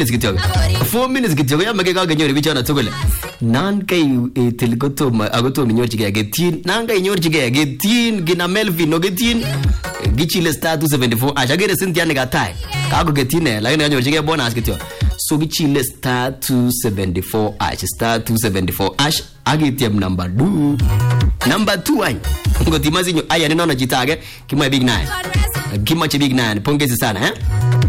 minutes kityo. 4 minutes kityo ya make kagenyor bichona tugul. Nan kai til gotom agotom nyorchige getin. Nan kai nyorchige getin gina Melvin no getin. Gichile star 274 ash agere Cynthia ne gatai. Kago getine lakini kanyorchige bonus kityo. So gichile star 274 ash star 274 ash agitiem number 2. Number 2 ay. Ngotimazi nyo aya ninaona jitage kima big 9. Kima cha big 9 pongezi sana eh.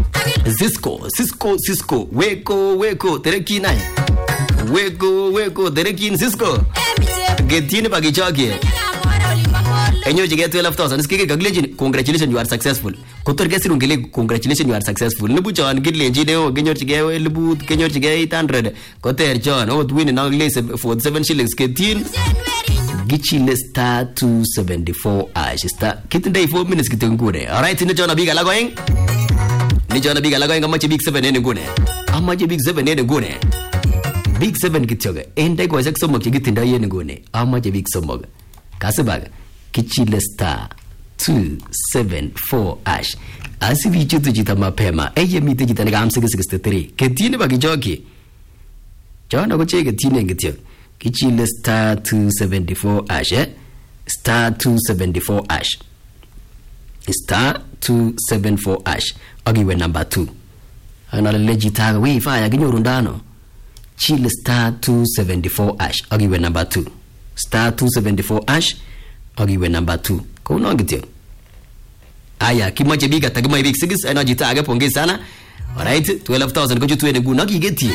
Cisco weko tereki naye. Weko tereki Cisco. Getine pagichoke. Enyo jige 12,000 skike gaglenjin congratulations you are successful. Kotor gesirun gele congratulations you are successful. Nibu John gidlenji deo genyor jige libu genyor jige 800. Koter John would win now less 47 shillings ketin. Gichile star 274 ash star kitinde 4 minutes kitungure. All right ni John biga lagoing. Ni John biga lagoing amache big 7 ene ngune. Amache big 7 ene ngune. Big 7 kityoge. Ende ko sek somok gitinda yene ngune. Amache big somok. Kasibaga Kichile star 274 ash. Asivi chutu jita mapema. Eye mite jita nega 63. Ketine bagijoki. Jona ko cheke tine ngityo. Kichile star 274 ash eh? Star 274 ash. Star 274 ash. Ogiwe number 2. Analele jita we fire ginyorundano. Chile star 274 ash. Ogiwe number 2. Star 274 ash. Ogiwe number 2. Ko unongityo. Aya kimache biga tagima big 6 ana jitaga pongezi sana. Alright 12,000 ko jutu ene guna gigeti.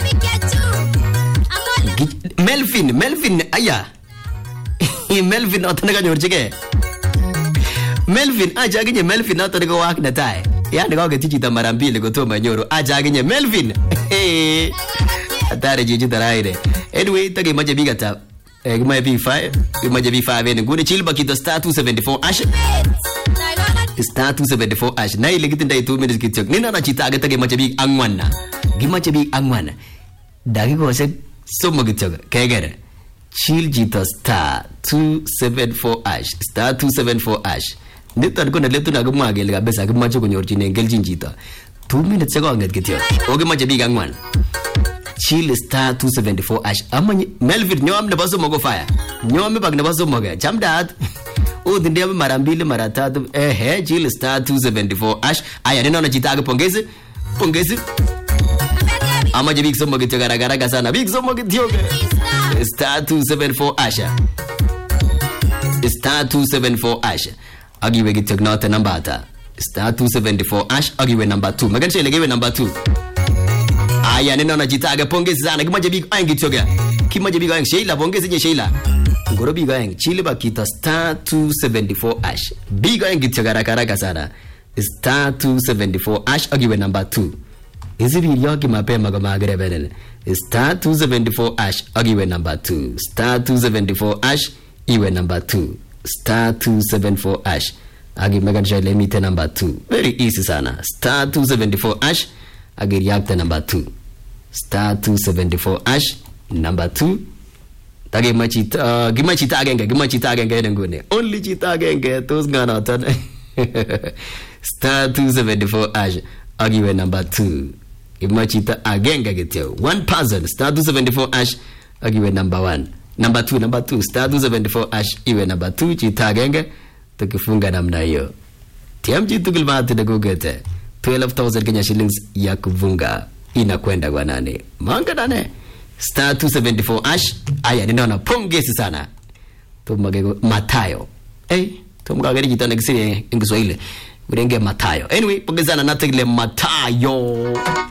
Melvin aya. Melvin otanaga nyorchige. Melvin aja ginye Melvin otanaga wak na tai. Yani ko geti mara mbili ko toma nyoro aja ginye Melvin. Atare jiji taraire. Anyway tagi mache biga ta Gima B5 ene gune chilba kito star 274 ash. Star 274 ash. Na ile kitinda 2 minutes kityo. Nina na chita agata gima chabi angwana. Gima chabi angwana. Dagi ko se somo kityo. Kegere. Chill jito star 274 ash. Star 274 ash. Nito ko na leto na gumage le kabisa gima choko nyorchine ngelchin jito. 2 minutes ko nget kityo. O gima chabi angwana. Chill star 274 ash. Ama Melvin nyom ne baso mogo fire. Nyom bag ne baso mogo. Chamdat. O dinde mara mbili mara tatu. Chill star 274 ash. Aya ninaona jitaga pongezi. Ama je big somo gityo gara sana. Big somo gityo. Star 274 ash. Star 274 ash. Agiwe gityo nota number ata. Star 274 ash. Agiwe number 2. Maganshe legewe number 2. Aya ninaona jitaga pongezi sana. Kimaje big aing gityoga. Kimaje big aing Sheila pongezi nye Sheila. Ngoro big aing chile bakita star 274 ash. Big aing gityoga rakaraka sana. Star 274 ash agiwe number 2. Izi video kimapema kama agrebe. Star 274 ash agiwe number 2. Star 274 ash iwe number 2. Star 274 ash agi magansha limite number 2. Very easy sana. Star 274 ash agi react number 2. Star 274 ash number 2. Tage machita gimachita agenge ngune. Only chita agenge tos ngana tan. Star 274 ash agiwe number 2. Gimachita agenge getyo. One person star 274 ash agiwe number 1. Number 2 star 274 ash iwe number 2 chita agenge tukifunga namna hiyo. TMG tukilmati na gugete 12,000 Kenya shillings ya kuvunga inakwenda kwa nani? Manga nane. Star 274 ash. Aya ninaona pongezi sana. Tumagego Matayo. Tumagego jitana kisiri Kiswahili. Urenge Matayo. Anyway, pongezi sana nategile Matayo.